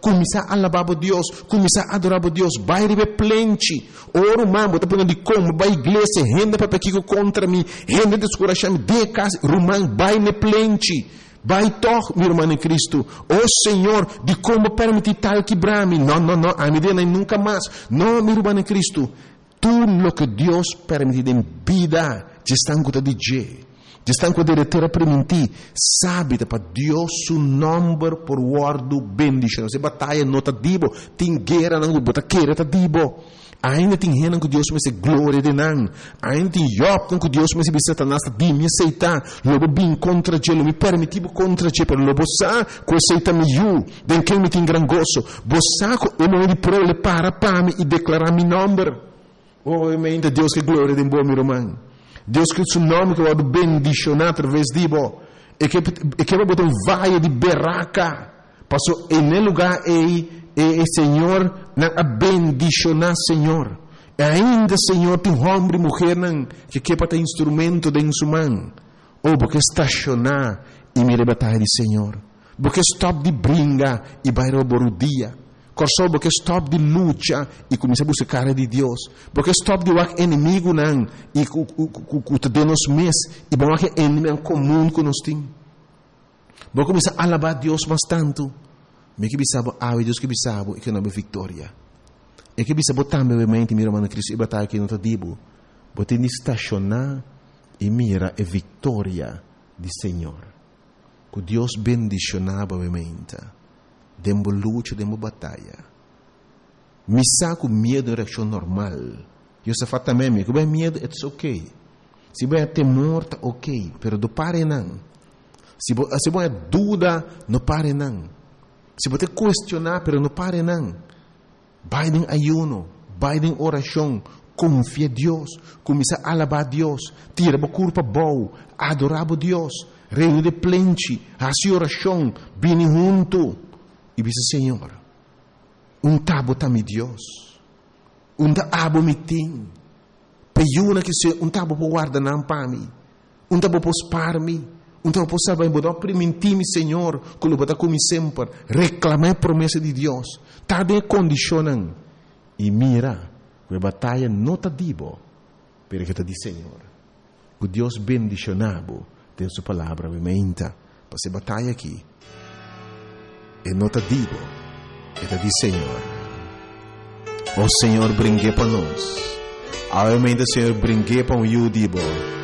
começar a alabar a Deus, começar a adorar a Deus, vai receber plente. Oro, mano, bota por onde como, vai igreja, renda para pequeno contra mim, renda descorachar-me, de casa, rumão, vai ne plente. Vai toch, meu irmão em Cristo. Oh Senhor, de como permitir tal quebrar-me? Não, a minha ideia nunca mais. Não, meu irmão em Cristo. Tudo o que Deus permite em vida, já está com de Deus. Já está com de ter a permitir. Sabe, para Deus, o nome por guardo bendição. Se batalha não está dibo, tem guerra não bota queira está dibo. Ainda tem renan com Deus, mas é glória de nan. Ainda tem Job com Deus, mas é Satanás de me aceitar. Lobo bem contra ele, me permitivo contra ele, pero lobo sa com aceita me you, den que me tem gran gozo. Bosa com o momento pro le para me e declarar meu nome. Oh, ainda Deus que glória de bom meu irmão. Deus que o seu nome que vai bendicionar através de bo. E que vai botar vaia de berraca. Passou em lugar Senhor, a bendicionar, Senhor. E ainda, Senhor, tem homem e mulher que quer ter instrumento de insumão. Ou porque estacionar e me rebatar de Senhor. Porque stop de brinca e vai roubar o dia. Corso porque stop de luta e começa a buscar de Deus. Porque stop de o inimigo não e que de nos mês e bom que inimigo comum que nós temos. Porque começa a alabar Deus bastante. Me que bisabo Deus que bisabo e que não é vitória. E que bisabo também obviamente mira mano Cristo e batalha que não está dibo. Bote ni estacionar e mira a vitória do Senhor. Que Deus bendicionava obviamente. Dembo luta, dembo batalha. Me saco medo é reação normal. Eu só faço também me que bem medo it's okay. Se bem temor tá ok, pero do pare não. Se bem dúvida não pare não. Se você questionar, pero não pare não. Vai em ayuno, vai em oração, confia em Deus, começa a alabar a Deus, tira a culpa boa, adorar a Deus, reino de plente, a sua oração, bem junto. E diz, Senhor, tabo tá me Deus, tabo me tem, peiuna que se tabo por guardar não para mim, tabo por spar me. Então, eu posso saber, eu permitir-me, Senhor, que eu vou como sempre, reclamar a promessa de Deus. Está bem condicionando. E mira, que a batalha não está dibo, porque está diz, Senhor, que Deus bendicionado tem sua palavra, obviamente, para essa batalha aqui. E não está dibo, está diz, Senhor, o Senhor brinque para nós. Obviamente, o Senhor brinque para o dibo.